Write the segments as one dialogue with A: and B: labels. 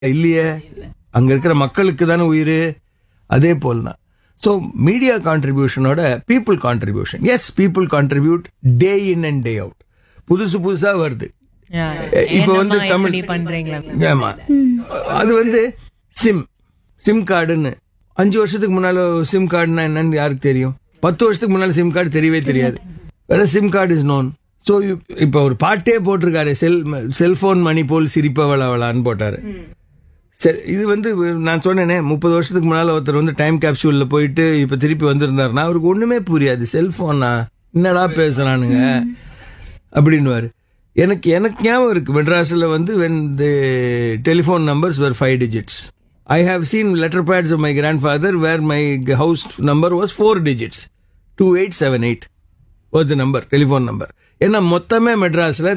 A: இல்லையே, அங்க இருக்கிற மக்களுக்கு தானே உயிர். அதே போல் தான். So media கான்ட்ரிபியூஷனோட people contribution. S, people contribute day in and day out. புதுசா வருது. இப்ப வந்து தமிழ் ஆமா, அது வந்து சிம் கார்டுன்னு 5 வருஷத்துக்கு முன்னால சிம் கார்டுனா என்னன்னு யாருக்கு தெரியும்? 10 வருஷத்துக்கு முன்னால சிம் கார்டு தெரியவே தெரியாது. வேற sim card is known. So இப்ப ஒரு பாட்டே போட்டிருக்காரு, செல்போன் மணி போல் சிரிப்பவளான்னு போட்டாரு. சரி, இது வந்து நான் சொன்னேனே 30 வருஷத்துக்கு முன்னால ஒருத்தர் வந்து டைம் கேப்சூல்ல போயிட்டு இப்ப திருப்பி வந்திருந்தாருன்னா அவருக்கு ஒண்ணுமே புரியாது. செல்போனா என்னடா பேசுறானுங்க அப்படின்னுவாரு. எனக்கு ஞாபகம் இருக்கு, மெட்ராஸ்ல வந்து when the telephone numbers were 5 digits. I have seen letter pads of my grandfather where my house number was 4 digits. 2878 was the number, telephone number. ஏன்னா மொத்தமே மெட்ராஸ்ல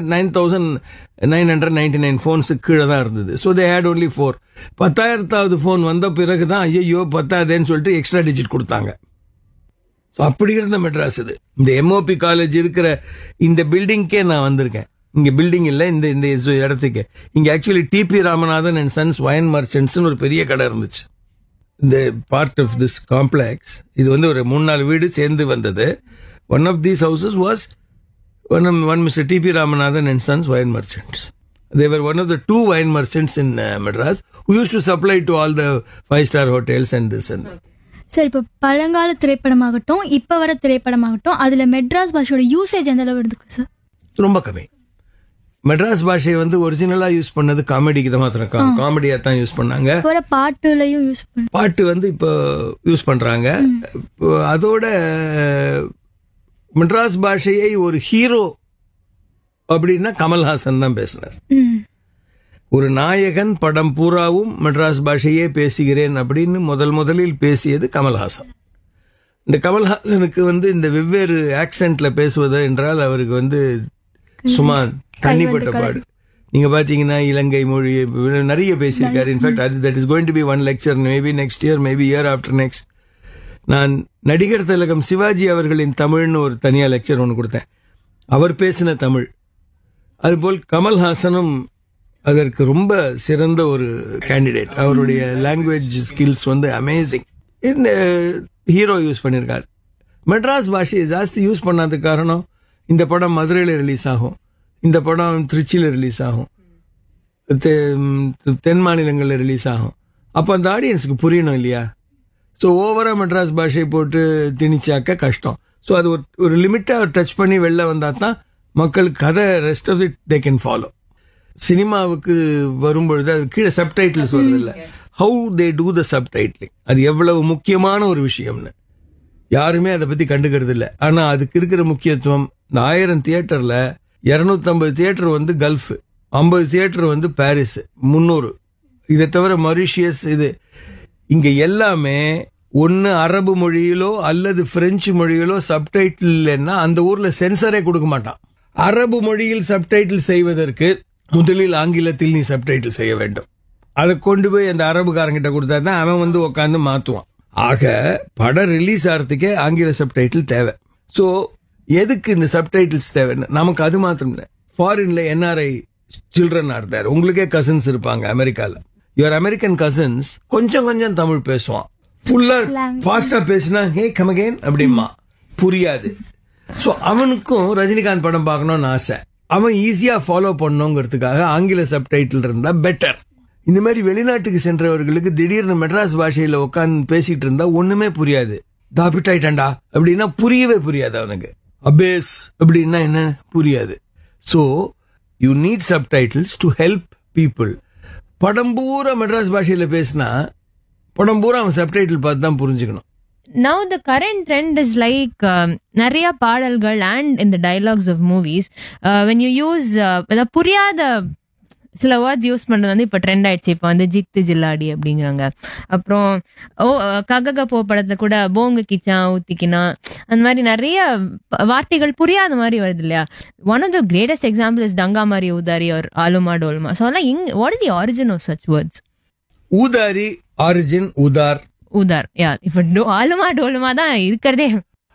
A: 9999 போன்ஸ் கீழே தான் இருந்தது. So they had only 4. 10,000வது phone வந்த பிறகுதான் ஐயோ பத்தாதேன்னு சொல்லிட்டு எக்ஸ்ட்ரா டிஜிட் கொடுத்தாங்க. ஸோ அப்படி இருந்த மெட்ராஸ் இது. இந்த எம்ஓபி காலேஜ் இருக்கிற இந்த பில்டிங்க்கே நான் வந்திருக்கேன். இங்க பில்டிங் இல்ல, இந்த இடத்துக்கு. இங்க actually DP Ramanathan and sons wine merchants ஒரு பெரிய கடை இருந்துச்சு. இந்த பார்ட் ஆஃப் திஸ் காம்ப்ளெக்ஸ் இது வந்து ஒரு 3-4 வீடு சேர்ந்து வந்தது. One of these houses was one Mr. T.P. Ramanathan and Sons wine merchants. They were one of the 2 wine merchants in Madras who used to supply to all the 5-star hotels and this and that.
B: Sir, இப்போ பழங்கால திரைப்படமாகட்டும் இப்ப வர திரைப்படமாகட்டும் அதுல Madras பாஷையோட usage எந்த அளவு இருக்கு sir?
A: ரொம்ப கம்மி. மெட்ராஸ் பாஷையை வந்து ஒரிஜினலா யூஸ் பண்ணது காமெடிக்கு தான், மாத்திரம் காமெடியா தான் யூஸ் பண்ணாங்க.
B: பாட்டுலயும் யூஸ் பண்ண
A: பாட்டு வந்து இப்போ யூஸ் பண்றாங்க. அதோட மெட்ராஸ் பாஷையை ஒரு ஹீரோ அப்படின்னா கமல்ஹாசன் தான் பேசினார். ஒரு நாயகன் படம் பூராவும் மெட்ராஸ் பாஷையே பேசுகிறேன் அப்படின்னு முதலில் பேசியது கமல்ஹாசன். இந்த கமல்ஹாசனுக்கு வந்து இந்த வெவ்வேறு ஆக்சென்ட்ல பேசுவது என்றால் அவருக்கு வந்து சும்மா தண்ணிப்பட்ட பாடு. நீங்க பாத்தீங்கன்னா இலங்கை மொழி நிறைய பேசியிருக்காரு. In fact that is going to be 1 lecture, maybe next year, maybe year after next. நான் நடிகர் திலகம் சிவாஜி அவர்களின் தமிழ்னு ஒரு தனியா லெக்சர் ஒன்று கொடுத்தேன். அவர் பேசின தமிழ். அதுபோல் கமல்ஹாசனும் அதற்கு ரொம்ப சிறந்த ஒரு கேண்டிடேட். அவருடைய லாங்குவேஜ் ஸ்கில்ஸ் வந்து அமேசிங். ஹீரோ யூஸ் பண்ணியிருக்காரு. மெட்ராஸ் பாஷையை ஜாஸ்தி யூஸ் பண்ணாத காரணம், இந்த படம் மதுரையில் ரிலீஸ் ஆகும், இந்த படம் திருச்சியில் ரிலீஸ் ஆகும், தென் மாநிலங்களில் ரிலீஸ் ஆகும். அப்போ அந்த ஆடியன்ஸுக்கு புரியணும் இல்லையா? ஸோ ஓவரா மெட்ராஸ் பாஷை போட்டு திணிச்சாக்க கஷ்டம். ஸோ அது ஒரு லிமிட்டா டச் பண்ணி வெளில வந்தா தான் மக்களுக்கு கதை rest of it they can follow. சினிமாவுக்கு வரும்பொழுது அது கீழே சப்டைட்டில்ஸ் வருது இல்லை, how they do the subtitling, அது எவ்வளவு முக்கியமான ஒரு விஷயம்னு யாருமே அதை பத்தி கண்டுக்கிறது இல்லை. ஆனா அதுக்கு இருக்கிற முக்கியத்துவம், இந்த 1000 தியேட்டர்ல 250 தியேட்டர் வந்து கல்ஃப், 50 தியேட்டர் வந்து பாரிஸ், 300 இதை தவிர மொரிஷியஸ். இது இங்க எல்லாமே ஒன்னு அரபு மொழியிலோ அல்லது பிரெஞ்சு மொழியிலோ சப்டைட்டில் இல்லைன்னா அந்த ஊர்ல சென்சரே கொடுக்க மாட்டான். அரபு மொழியில் சப்டைட்டில் செய்வதற்கு முதலில் ஆங்கிலத்தில் நீ சப்டைட்டில் செய்ய வேண்டும். அதை கொண்டு போய் அந்த அரபுக்காரங்கிட்ட கொடுத்தா தான் அவன் வந்து உட்காந்து மாத்துவான். ஆக படம் ரிலீஸ் ஆகிறதுக்கே ஆங்கில சப்டைட்டில் தேவை. ஸோ எதுக்கு இந்த சப்டைட்டில்ஸ் தேவைன்னு நமக்கு அது மாத்திரம் இல்லை. ஃபாரின்ல என்ஆர்ஐ சில்ட்ரன் ஆர் தேர். உங்களுக்கே கசின்ஸ் இருப்பாங்க அமெரிக்கால. யுவர் அமெரிக்கன் கசின்ஸ் கொஞ்சம் தமிழ் பேசுவான். ஃபுல்லா ஃபாஸ்டா பேசினா ஹே கம் அகைன் அப்படிமா புரியாது. ஸோ அவனுக்கும் ரஜினிகாந்த் படம் பார்க்கணும்னு ஆசை. அவன் ஈஸியா ஃபாலோ பண்ணுங்கிறதுக்காக ஆங்கில சப்டைட்டில் இருந்தா பெட்டர். இந்த மாதிரி வெளிநாட்டுக்கு சென்றவர்களுக்கு திடீர்னு மெட்ராஸ் பாஷையில உட்காந்து பேசிட்டு இருந்தா ஒண்ணுமே புரியாது. தாபிட்டாயிட்டா அப்படின்னா புரியவே புரியாது அவனுக்கு. அபேஸ் அப்படின்னா என்ன புரியாது. So you need subtitles to help people. படம் பூரா மெட்ராஸ் பாஷையில பேசினா படம் பூரா அவன் சப்டைட்டில் பார்த்து தான் புரிஞ்சுக்கணும்.
C: Now the current trend is like நிறைய பாடல்கள் and in the dialogues of movies when you use புரியாத சில வேர்ட்ஸ் யூஸ் பண்றது வந்து இப்ப ட்ரெண்ட் ஆயிடுச்சு. இப்ப வந்து ஜித்து ஜில்லாடி அப்படிங்கிறாங்க. அப்புறம் ககக போ படத்துல கூட போங்கு கிச்சா ஊத்திக்கினா அந்த மாதிரி நிறைய வார்த்தைகள் புரியாத மாதிரி வருது இல்லையா? One of the greatest example is tanka மாதிரி ஊதாரி R Aaluma டோல்மா. So what is the origin of such words?
A: ஊதாரி origin உதார்.
C: உதார் யா. இப்ப ஆலுமா டோலுமா தான் இருக்கிறதே.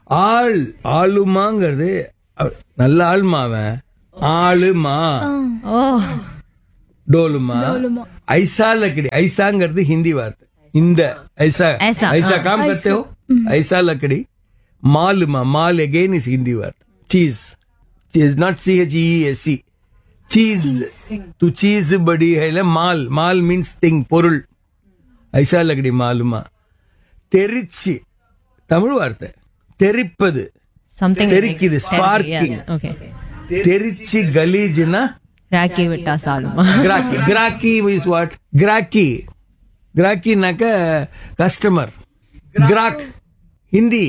A: ஆளுமாங்கிறது நல்ல ஆளுமாவன். ஆளுமா
C: ஓ
A: டோலுமா ஐசா லக்கடி, ஐசாங்கிறது ஹிந்தி வார்த்தை. இந்த ஐசா
C: ऐसा,
A: ஐசா काम करते हो, ஐசா லக்கடி. மாலுமா, மால் again is हिंदी வார்த்தை. चीज, चीज not CHEESE, चीज. तू चीज बड़ी है ले, माल, माल means thing, பொருள். ஐசா லக்கடி மாலுமா. தெரிச்சி தமிழ் வார்த்தை, தெரிப்பது,
C: something
A: தெரிக்குது, sparking.
C: okay.
A: தெரிச்சி கலீஜ்னா
C: ராக்கி விட்டா சாலுமா.
A: கிராக்கி. கிராக்கி is what? கிராக்கி. கிராக்கினாக்க customer. Crack Hindi.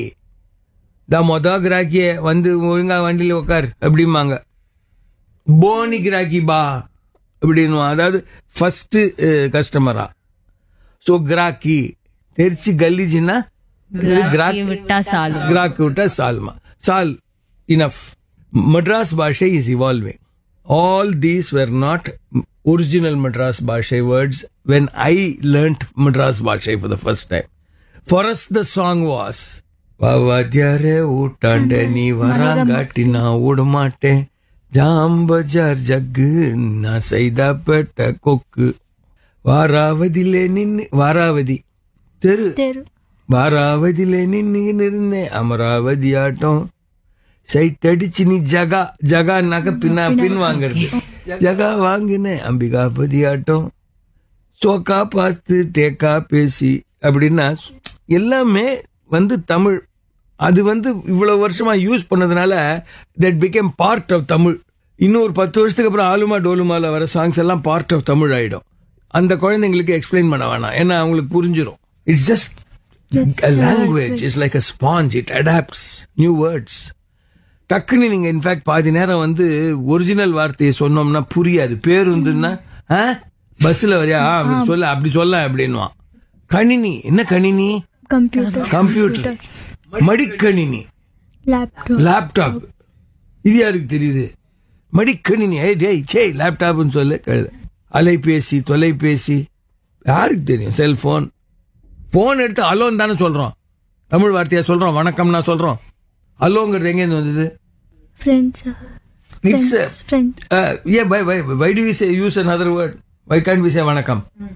A: மொத கிராக்கிய வந்து ஒழுங்கா வண்டியில உட்கார் அப்படிம்பாங்க. போனி கிராக்கி பா அப்படின்னு, அதாவது ஃபர்ஸ்ட் கஸ்டமரா. சோ கிராக்கி. தெரிச்சி கலீஜ்னா
C: ராக்கி விட்டா சாலுமா.
A: கிராக் விட்டா சால்மா. சால் enough. Madras Bhasha is evolving. All these were not original Madras Bhasha words when I learnt Madras Bhasha for the first time. For us the song was Vavadyare Utande Ni Varangati Na Udmate Jambajar Jaggu Na Saida Petta Kokku Varavadile Ninni Varavadi Teru
B: தெரு
A: Varavadile Ninni Nirne Amaravadi Atom side அடிச்சு நீ ஜகா, ஜகான்னாக்க பின் வாங்கிறது. ஜகா வாங்கினே அம்பிகாபதி ஆட்டம், சோக்கா பார்த்து டேக்கா பேசி அப்படின்னா எல்லாமே வந்து தமிழ். அது வந்து இவ்வளவு வருஷமா யூஸ் பண்ணதுனால that became part of Tamil. இன்னும் ஒரு 10 வருஷத்துக்கு அப்புறம் ஆலுமா டோலுமால வர சாங்ஸ் எல்லாம் பார்ட் ஆஃப் தமிழ் ஆயிடும். அந்த குழந்தைங்களுக்கு எக்ஸ்பிளைன் பண்ண வேணாம், ஏன்னா அவங்களுக்கு புரிஞ்சிடும். It's just a language is like a sponge, it adapts new words. டக்குன்னு நீங்க இன்ஃபேக்ட் பாதி நேரம் வந்து ஒரிஜினல் வார்த்தையை சொன்னோம்னா புரியாது. பேருந்துன்னா பஸ்ல வரியா சொல்ல, அப்படி சொல்ல அப்படின்வான். கணினி, என்ன கணினி?
B: கம்ப்யூட்டர்.
A: கம்ப்யூட்டர். மடிக்கணினி,
B: லேப்டாப்.
A: லேப்டாப். இது யாருக்கு தெரியுது? மடிக்கணினி. லேப்டாப்னு சொல்ல கழுத. அலைபேசி, தொலைபேசி யாருக்கு தெரியும்? செல்போன். போன் எடுத்து அலோன் தானே சொல்றோம், தமிழ் வார்த்தையா சொல்றோம். வணக்கம்னா சொல்றோம். அலோங்கிறது எங்க இருந்து வந்தது?
B: Friends.
A: It's
B: friend.
A: why do we say use another word? Why can't we say வணக்கம்?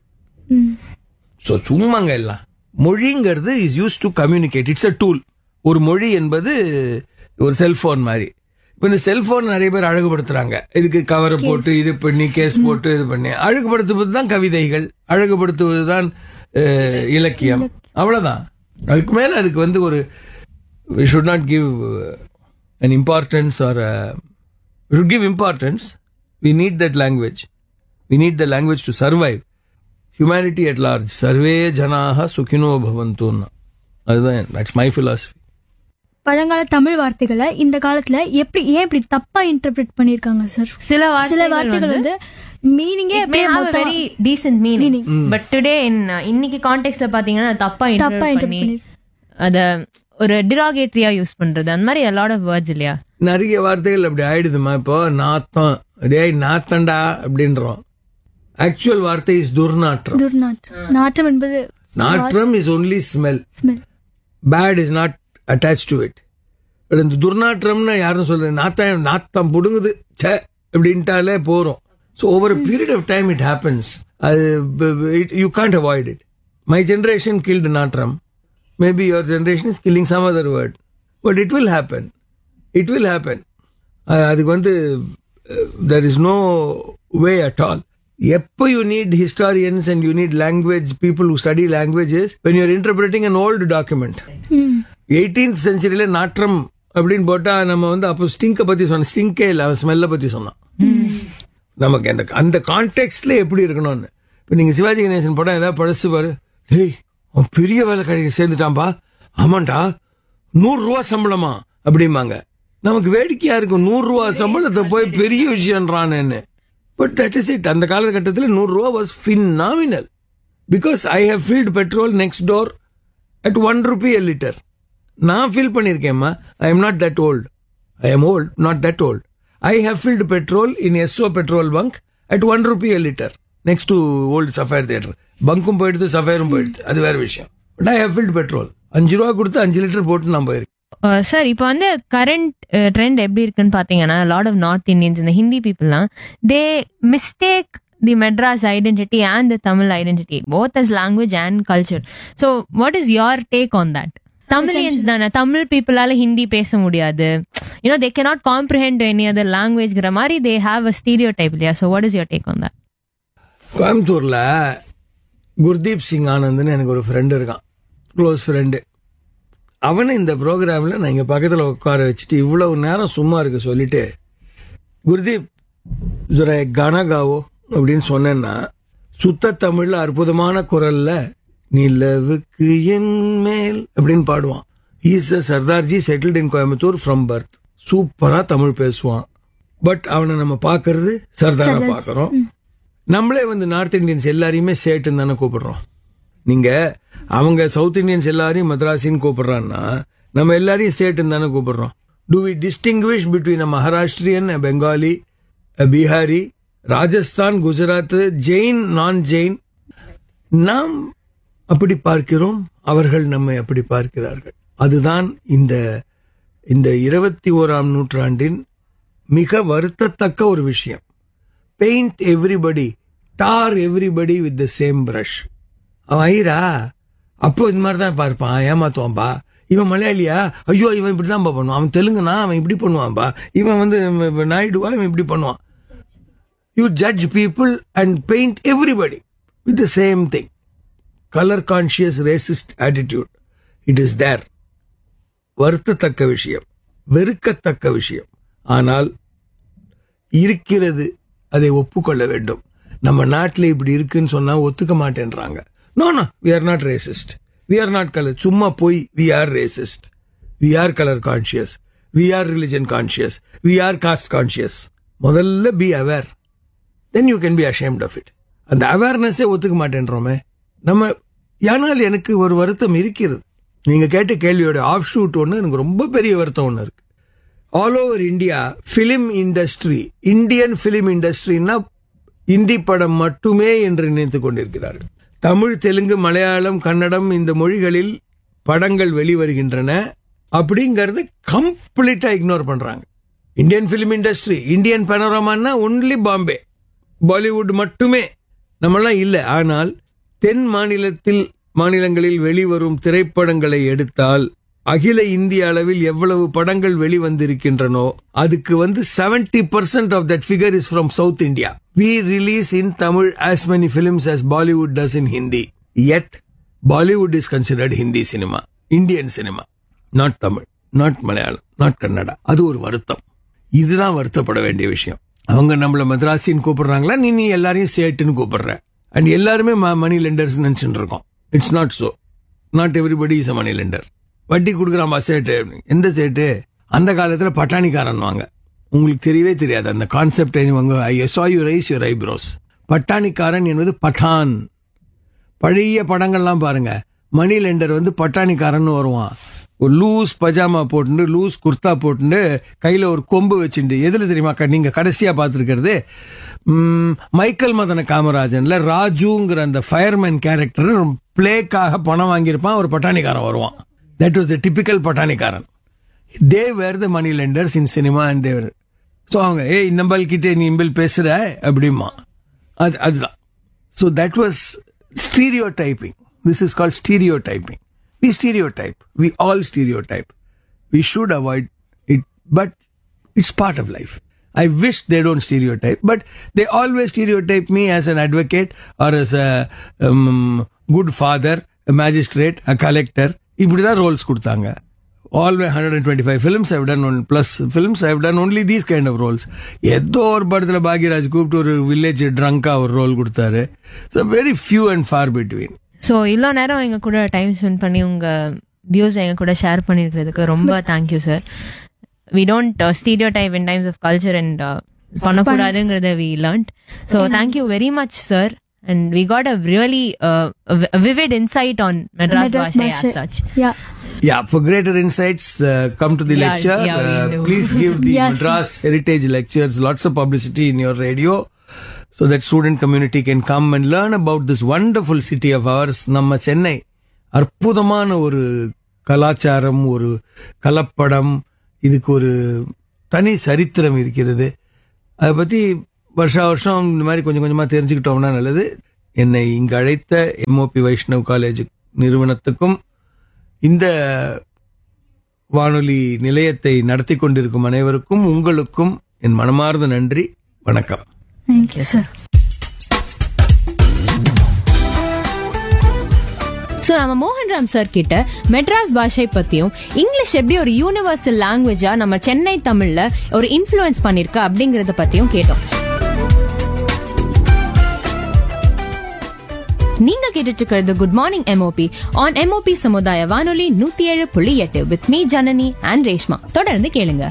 A: So சும்மாங்க எல்லாம். மொழிங்கிறது is use to communicate. It's a tool. ஒரு மொழி என்பது ஒரு செல்போன் மாதிரி. இப்ப இந்த செல்போன் நிறைய பேர் அழகுபடுத்துறாங்க. இதுக்கு கவரை போட்டு இது பண்ணி கேஸ் போட்டு இது பண்ணி அழகுபடுத்துவது தான் கவிதைகள், அழகுபடுத்துவது தான் இலக்கியம். அவ்வளவுதான். அதுக்கு மேல அதுக்கு வந்து ஒரு we should not give an importance or we should give importance. We need that language. We need the language to survive. Humanity at large. Sarve janaha sukhino bhavantu. That's my philosophy.
B: பழங்கால தமிழ் வார்த்தைகளை இந்த காலத்துல ஏன் இப்படி தப்பா interpret பண்ணிருக்காங்க sir?
C: சில
B: வார்த்தைகள் வந்து மீனிங்கே
C: very decent meaning, but today இன்னைக்கு கான்டெக்ட்ல பாத்தீங்கன்னா தப்பா இன்டர்பிரேட் பண்ணி அத ஒரு டிராகேட்டரியா யூஸ் பண்றது, அந்த மாதிரி a lot of words இல்லையா?
A: நிறைய வார்த்தைகள் அப்படி ஆயிடுதுமா. இப்போ நாத்தம், டேய் நாத்தண்டா அப்படின்றோம். ஆக்சுவல் வார்த்தை இஸ் துர்நாற்றம்.
B: துர்நாற்றம். நாற்றம் என்பது
A: நாற்றம் is only smell. Bad is not attach to it. But இந்த துர்நாற்றம்னு யாரும் சொல்றது, நாத்தம் புடுங்குது சே அப்படின்ட்டாலே போறோம். So over a period of time it happens. You can't avoid it. My generation killed நாற்றம். Maybe your generation is killing some other word. But it will happen. It will happen. அதுக்கு வந்து there is no way at all. எப்போ you need historians and you need language, people who study languages, when you are interpreting an old document. 18th centuryல நாற்றம் அப்படின்னு போட்டா நம்ம வந்து அப்போ ஸ்டிங்கை பத்தி சொன்னோம். ஸ்டிங்கே இல்லை, அவன் ஸ்மெல்லை பத்தி சொன்னான். நமக்கு அந்த கான்டெக்ட்ல எப்படி இருக்கணும்னு. இப்போ நீங்க சிவாஜி கணேசன் போட்டா ஏதாவது பழசு பாரு, டேய் அவன் பெரிய வேலை கடைக்கு சேர்ந்துட்டான்பா, ஆமாண்டா 100 ரூபா சம்பளமா அப்படிம்பாங்க. நமக்கு வேடிக்கையா இருக்கும், 100 ரூபா சம்பளத்தை போய் பெரிய விஷயம்ன்றான்னு. But that is it. அந்த காலகட்டத்தில் 100 ரூபா was phenomenal because I have filled petrol next door at 1 rupee a liter. நான் fill பண்ணிருக்கேன்மா. I am not that old. I am old, not that old. I have filled petrol in SO petrol bunk at 1 rupee a liter next to old Sapphire Theatre. பங்கும் போயிடுது, சஃபயரும் போயிடுது, அது வேற விஷயம். But I have field petrol. 5 ரூபா கொடுத்து 5 litre போட்டு நான் போயிருக்கேன்.
C: சார், இப்போ வந்து கரண்ட் ட்ரெண்ட் எப்படி இருக்குன்னு பாத்தீங்கன்னா, லாட் ஆஃப் நார்த் இந்தியன்ஸ், இந்த ஹிந்தி பீப்புள்லாம், தே mistake the Madras identity and the Tamil identity, both as language and culture. So, what is your take on that? Tamilians தானே, தமிழ் பீப்புளால ஹிந்தி பேச முடியாது, they cannot comprehend any other language மாதிரி they have a stereotype இல்லையா? So, what is your take on that?
A: கோயம்புத்தூர்ல குர்தீப் சிங் ஆனந்த்னு எனக்கு ஒரு friend இருக்கான், close friend. அவனை இந்த ப்ரோக்ராமில் நான் இங்கே பக்கத்தில் உட்கார வச்சுட்டு இவ்வளவு நேரம் சும்மா இருக்க சொல்லிட்டு, குர்தீப் ஜரா கானா காவோ அப்படின்னு சொன்னேன்னா சுத்த தமிழ்ல அற்புதமான குரல்ல நிலவுக்கு என் மேல் அப்படின்னு பாடுவான். Is a Sardarji, settled in Coimbatore from birth. சூப்பரா தமிழ் பேசுவான். பட் அவனை நம்ம பாக்குறது சர்தாரா பாக்குறோம். நம்மளே நார்த் இந்தியன்ஸ் எல்லாரையுமே சேட்டுன்னு தானே கூப்பிடுறோம். நீங்க அவங்க சவுத் இந்தியன்ஸ் எல்லாரையும் மദ്രാസിன்னு கூப்பிடுறான்னா நம்ம எல்லாரையும் சேட்டுன்னு தானே கூப்பிடுறோம். Do we distinguish between a Maharashtrian, a Bengali, a Bihari, Rajasthan, Gujarat, Jain, non-Jain? நாம் அப்படி பார்க்கிறோம், அவர்கள் நம்மை அப்படி பார்க்கிறார்கள். அதுதான் இந்த 21ஆம் நூற்றாண்டின் மிக வருத்தத்தக்க ஒரு விஷயம். Paint everybody, tar everybody with the same brush. அவன் ஐரா அப்போ இந்த மாதிரி தான் பார்ப்பான், ஏமாத்துவான்பா. இவன் மலையாளியா, ஐயோ இவன் இப்படிதான் பண்ணுவான். அவன் தெலுங்குனா அவன் இப்படி பண்ணுவான்பா. இவன் நாயுடுவா, இவன் இப்படி பண்ணுவான். You judge people and paint everybody with the same thing. Colour conscious racist attitude, it is there. வருத்தத்தக்க விஷயம், வெறுக்கத்தக்க விஷயம். ஆனால் இருக்கிறது, அதை ஒப்புக்கொள்ள வேண்டும். நம்ம நாட்டில் இப்படி இருக்குன்னு சொன்னா ஒத்துக்க மாட்டேன்றாங்க. No no, we are not racist, we are not color. சும்மா போய் we are racist, we are color conscious, we are religion conscious, we are caste conscious. முதல்ல be aware, then you can be ashamed of it. அந்த அவேர்னஸே ஒத்துக்க மாட்டேன்றோமே நம்ம. ஆனால் எனக்கு ஒரு வருத்தம் இருக்கிறது. நீங்க கேட்ட கேள்வியோட ஆஃப் ஷூட் ஒன்று எனக்கு ரொம்ப பெரிய வருத்தம் ஒன்று இருக்கு. All over India film industry, Indian film இண்டஸ்ட்ரின்னா Hindi படம் மட்டுமே என்று நினைத்துக் கொண்டிருக்கிறார்கள். தமிழ், தெலுங்கு, மலையாளம், கன்னடம் இந்த மொழிகளில் படங்கள் வெளிவருகின்றன அப்படிங்கறது கம்ப்ளீட்டா இக்னோர் பண்றாங்க. Indian film industry, Indian பனோரமான்னா only Bombay, Bollywood மட்டுமே, நம்மளாம் இல்லை. ஆனால் தென் மாநிலங்களில் வெளிவரும் திரைப்படங்களை எடுத்தால் அகில இந்திய அளவில் எவ்வளவு படங்கள் வெளிவந்திருக்கின்றனோ அதுக்கு 70% of that figure is from South India. We release in Tamil as many films as Bollywood does in Hindi. Yet Bollywood is considered Hindi cinema, Indian cinema, not Tamil, not Malayalam, not Kannada. அது ஒரு வருத்தம். இதுதான் வருத்தப்பட வேண்டிய விஷயம். அவங்க நம்மள மദ്രാസിன்னு கூப்பிடுறாங்களா, நீ எல்லாரையும் சேட்டுன்னு கூப்பிடுற, அண்ட் எல்லாருமே மணி லெண்டர்ஸ் நினைச்சுட்டு இருக்கோம். It's not so. Not everybody is a money lender. வட்டி கொடுக்குறான்பா சேட்டு. எந்த சேட்டு? அந்த காலத்துல பட்டாணிக்காரன் வாங்க, உங்களுக்கு தெரியவே தெரியாது அந்த concept. I saw you raise your eyebrows. பட்டாணிக்காரன் என்பது பட்டான். பழைய படங்கள்லாம் பாருங்க, மணி லெண்டர் பட்டாணிக்காரன் வருவான். ஒரு லூஸ் பஜாமா போட்டு, லூஸ் குர்தா போட்டு, கையில ஒரு கொம்பு வச்சுட்டு. எதுல தெரியுமா நீங்க கடைசியா பார்த்திருக்கிறது? மைக்கேல் மதன காமராஜன்ல ராஜுங்கிற அந்த ஃபயர்மேன் கேரக்டர் பிளேக்காக பணம் வாங்கியிருப்பான், ஒரு பட்டாணிக்காரன் வருவான். That was the typical பட்டாணிக்காரன். They where the money lenders in cinema and Thevar. So அவங்க நம்பல் கிட்டே நீ இம்பல் பேசுற அப்படிமா, அதுதான். So that was stereotyping. This is called stereotyping. We stereotype. We all stereotype. We should avoid it, but it's part of life. I wish they don't stereotype, but they always stereotype me as an advocate or as a good father, a magistrate, a collector. இப்படிதான் Rolle's கொடுத்தாங்க. All my 125 films I've done, plus films I've done only these kind of roles. ஏதோ ஒரு படத்துல பாக்யராஜ் கூப்பிட்டு ஒரு village ட்ரங்கா ஒரு role கொடுத்தாரு. So very few and far between.
C: So இவ்வளோ நேரம் எங்க கூட டைம் ஸ்பெண்ட் பண்ணி உங்க வியூஸ் எங்க கூட ஷேர் பண்ணிருக்கிறதுக்கு ரொம்ப thank you sir. We don't stereotype in times of culture and பண்ணக்கூடாதுங்கிறத we learnt. So thank you very much sir. And we got a really vivid insight on Madras Bhasha as such.
A: Yeah, for greater insights, come to the lecture. Please give the Madras Heritage Lectures lots of publicity in your radio, so that student community can come and learn about this wonderful city of ours. நம்ம சென்னை அற்புதமான ஒரு கலாச்சாரம், ஒரு கலப்படம், இதுக்கு ஒரு தனி சரித்திரம் இருக்கிறது. அதை பத்தி வருஷம் இந்த மாதிரி கொஞ்சம் கொஞ்சமா தெரிஞ்சுக்கிட்டோம்னா நல்லது. என்னை இங்கு அழைத்த MOP வைஷ்ணவ் காலேஜ் நிறுவனத்துக்கும் இந்த வானொலி நிலையத்தை நடத்தி கொண்டிருக்கும் அனைவருக்கும் உங்களுக்கும் என் மனமார்ந்த நன்றி. வணக்கம்.
B: Thank you sir.
C: ஸோ நம்ம மோகன்ராம் சார் கிட்ட மெட்ராஸ் பாஷை பத்தியும் இங்கிலீஷ் எப்படி ஒரு யூனிவர்சல் லாங்குவேஜா நம்ம சென்னை தமிழ்ல ஒரு இன்ஃப்ளூயன்ஸ் பண்ணிருக்கு அப்படிங்கறத பத்தியும் கேட்டோம். நீங்க கேட்டுட்டு இருக்கிறது good morning MOP on MOP சமுதாய வானொலி 107.8 with me Janani and Reshma. தொடர்ந்து கேளுங்க.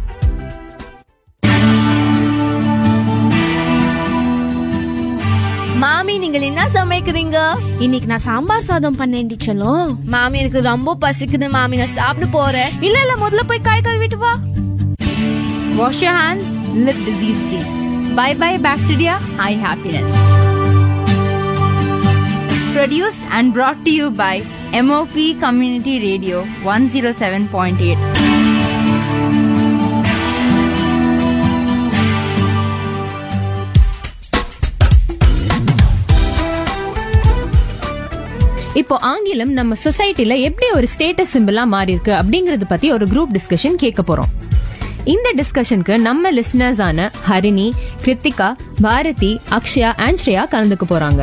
D: மாமி, நீங்கள் என்ன சமைக்கிறீங்க?
E: இன்னைக்கு நான் சாம்பார் சாதம் பண்ணேன் டீச்சலும்.
D: மாமி, எனக்கு ரொம்ப பசிக்குது மாமி, நான் சாப்பிட போறேன்.
E: இல்ல முதல்ல போய் காய் கழுவிட்டு வா.
D: Wash your hands, live disease free. By by bacteria, high happiness. Produced and brought to you by MOP Community Radio 107.8.
C: இப்போ ஆங்கிலம் நம்ம சொசைட்டில எப்படி ஒரு ஸ்டேட்டஸ் சிம்பிளா மாறி இருக்கு அப்படிங்கறத பத்தி ஒரு குரூப் டிஸ்கஷன் கேட்க போறோம். இந்த டிஸ்கஷனுக்கு நம்ம லிசனர்ஸ் ஆன ஹரிணி, கிருத்திகா, பாரதி, அக்ஷயா அண்ட் ஸ்ரேயா கலந்துக்க போறாங்க.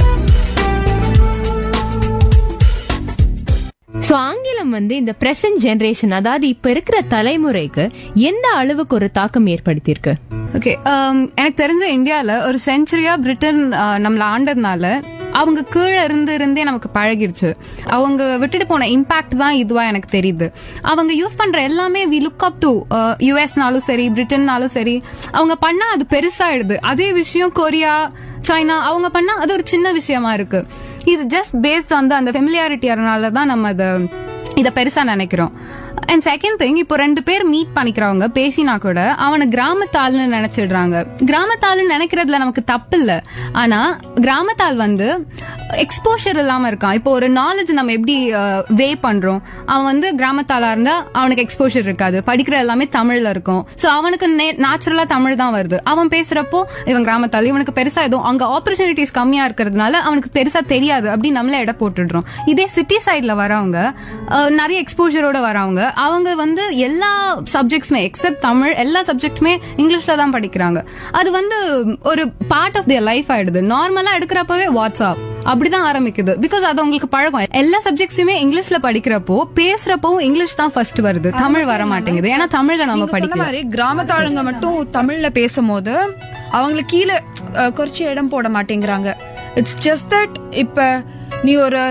C: சோ ஆங்கிலம் இந்த பிரசன்ட் ஜெனரேஷன், அதாவது இப்ப இருக்கிற தலைமுறைக்கு எந்த அளவுக்கு ஒரு தாக்கம் ஏற்படுத்தியிருக்கு?
F: ஓகே, எனக்கு தெரிஞ்ச இந்தியால ஒரு செஞ்சுரியா பிரிட்டன் நம்மள ஆண்டதுனால அவங்க கீழே இருந்தே நமக்கு பழகிருச்சு. அவங்க விட்டுட்டு போன இம்பாக்ட் தான் இதுவா எனக்கு தெரியுது. அவங்க யூஸ் பண்ற எல்லாமே வி லுக் அப் டு US-நாலும் சரி, பிரிட்டன்னாலும் சரி, அவங்க பண்ணா அது பெருசாயிடுது. அதே விஷயம் கொரியா, சைனா அவங்க பண்ணா அது ஒரு சின்ன விஷயமா இருக்கு. இது ஜஸ்ட் பேஸ்ட் அந்த ஃபெமிலியாரிட்டியால தான் நம்ம இத பெருசா நினைக்கிறோம். அண்ட் செகண்ட் திங், இப்போ 2 பேர் மீட் பண்ணிக்கிறவங்க பேசினா கூட அவனை கிராமத்தாள்னு நினைச்சிடுறாங்க. கிராமத்தாள்னு நினைக்கிறதுல நமக்கு தப்பு இல்ல. ஆனா கிராமத்தாள் எக்ஸ்போஷர் இல்லாம இருக்கான். இப்போ ஒரு நாலேஜ் நம்ம எப்படி வே பண்றோம், அவன் கிராமத்தாளா இருந்தா அவனுக்கு எக்ஸ்போஷர் இருக்காது. படிக்கிற எல்லாமே தமிழ்ல இருக்கும். சோ அவனுக்கு நேச்சுரலா தமிழ் தான் வருது. அவன் பேசுறப்போ இவன் கிராமத்தாள், இவனுக்கு பெருசா எதுவும் அங்க ஆப்பர்ச்சுனிட்டிஸ் கம்மியா இருக்கிறதுனால அவனுக்கு பெருசா தெரியாது அப்படி நம்மள எடை போட்டுடுறோம். இதே சிட்டி சைட்ல வரவங்க நிறைய எக்ஸ்போஷரோட வரவங்க, அவங்க எல்லா சப்ஜெக்ட்ஸுமே எக்ஸப்ட் தமிழ் எல்லா சப்ஜெக்ட்டுமே இங்கிலீஷ்ல தான் படிக்கிறாங்க. அது ஒரு பார்ட் ஆஃப் தியர் லைஃப் ஆயிடுது. நார்மலா எடுக்கிறப்பவே வாட்ஸ்அப் அப்படிதான் ஆரம்பிக்குது. பிகாஸ் அது உங்களுக்கு பழக்கம். எல்லா சப்ஜெக்ட்ஸுமே இங்கிலீஷ்ல படிக்கிறப்போ பேசுறப்போ இங்கிலீஷ் தான் ஃபர்ஸ்ட் வருது, தமிழ் வர மாட்டேங்குது. ஏன்னா தமிழ்ல நம்ம படிக்கிறோம்.
G: கிராமத்தாளுங்க மட்டும் தமிழ்ல பேசும்போது அவங்களுக்கு கீழே குறைச்சி இடம் போட மாட்டேங்கிறாங்க. இட்ஸ் ஜஸ்ட் தட் இப்ப நீ ஒரு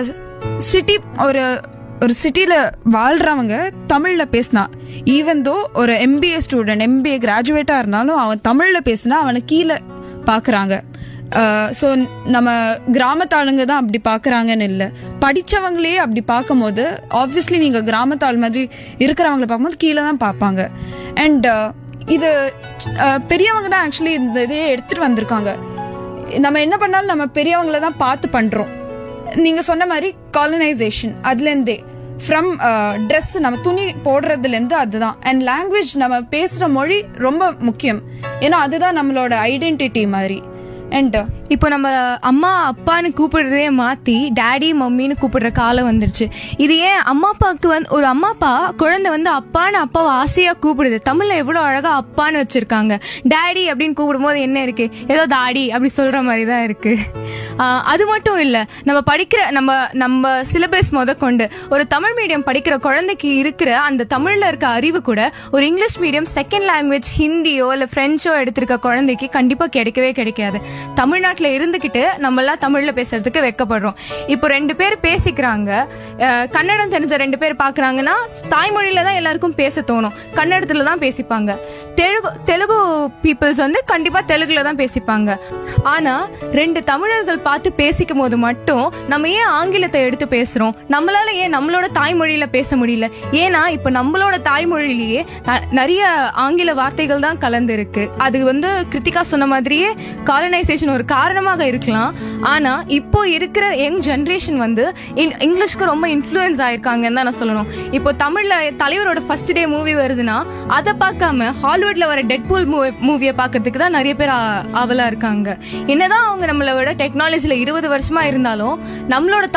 G: சிட்டில வாழ்றவங்க தமிழ்ல பேசினா, ஈவன் தோ ஒரு MBA ஸ்டூடெண்ட், MBA கிராஜுவேட்டா இருந்தாலும் அவன் தமிழ்ல பேசினா அவனை கீழே பாக்குறாங்க. ஸோ நம்ம கிராமத்தாளுங்க தான் அப்படி பாக்குறாங்கன்னு இல்லை, படிச்சவங்களே அப்படி பார்க்கும் போது ஆப்வியஸ்லி நீங்க கிராமத்தாள் மாதிரி இருக்கிறவங்களை பார்க்கும்போது கீழே தான் பார்ப்பாங்க. அண்ட் இது பெரியவங்க தான் ஆக்சுவலி இந்த இதையே எடுத்துட்டு வந்திருக்காங்க. நம்ம என்ன பண்ணாலும் நம்ம பெரியவங்களை தான் பார்த்து பண்றோம். நீங்க சொன்ன மாதிரி காலனைசேஷன், அதுல இருந்தே ஃப்ரம் ட்ரெஸ், நம்ம துணி போடுறதுல இருந்து அதுதான். அண்ட் லாங்குவேஜ், நம்ம பேசுற மொழி ரொம்ப முக்கியம். ஏன்னா அதுதான் நம்மளோட ஐடென்டிட்டி மாதிரி. அண்ட்
E: இப்போ நம்ம அம்மா அப்பான்னு கூப்பிடுறதே மாத்தி டேடி மம்மின்னு கூப்பிடுற காலம் வந்துருச்சு. இது ஏன் அம்மா அப்பாவுக்கு ஒரு அம்மா அப்பா குழந்தை அப்பான்னு அப்பாவை ஆசையா கூப்பிடுது. தமிழ்ல எவ்வளவு அழகா அப்பான்னு வச்சிருக்காங்க. டேடி அப்படின்னு கூப்பிடும்போது என்ன இருக்கு, ஏதோ தாடி அப்படி சொல்ற மாதிரி தான் இருக்கு. அது மட்டும் இல்ல, நம்ம படிக்கிற நம்ம சிலபஸ் கொண்டு ஒரு தமிழ் மீடியம் படிக்கிற குழந்தைக்கு இருக்கிற அந்த தமிழ்ல இருக்க அறிவு கூட ஒரு இங்கிலீஷ் மீடியம் செகண்ட் லாங்குவேஜ் ஹிந்தியோ இல்ல பிரெஞ்சோ எடுத்திருக்க குழந்தைக்கு கண்டிப்பா கிடைக்கவே கிடைக்காது. தமிழ்நாட்டுல இருந்துகிட்டு நம்ம எல்லாம் தமிழ்ல பேசுறதுக்கு வெக்கப்படுறோம். இப்போ 2 பேர் பேசிக்கிறாங்க, கன்னடம் தெரிஞ்ச 2 பேர் பாக்குறாங்கன்னா தாய்மொழியில தான் எல்லாருக்கும் பேச தோணும், கன்னடத்துல தான் பேசிப்பாங்க. தெலுங்கு பீப்புள்ஸ் கண்டிப்பா தெலுங்குல தான் பேசிப்பாங்க. ஆனா 2 தமிழர்கள் பார்த்து பேசிக்கும் போது மட்டும் நம்ம ஏன் ஆங்கிலத்தை எடுத்து பேசுறோம்? நம்மளால ஏன் நம்மளோட தாய்மொழியில பேச முடியல? ஏன்னா இப்ப நம்மளோட தாய்மொழியிலேயே நிறைய ஆங்கில வார்த்தைகள் தான் கலந்து இருக்கு. அது கிருத்திகா சொன்ன மாதிரியே காலனைசேஷன் லோக்கலைசேஷன் ஒரு காரணமாக இருக்கலாம். ஆனா இப்போ இருக்கிற யங் ஜெனரேஷன் வந்து இங்கிலீஷ்க்கு ரொம்ப இன்ஃப்ளூயன்ஸ் ஆயிருக்காங்கன்னு தான் நான் சொல்லணும். இப்போ தமிழ்ல தலைவரோட ஃபர்ஸ்ட் டே மூவி வருதுன்னா அதை பார்க்காம ஹாலிவுட்ல வர டெட்பூல் மூவியை பார்க்கறதுக்கு தான் நிறைய பேர் ஆவலா இருக்காங்க. என்னதான் அவங்க நம்மளை விட டெக்னாலஜில 20 வருஷமா இருந்தாலும் நம்மளோட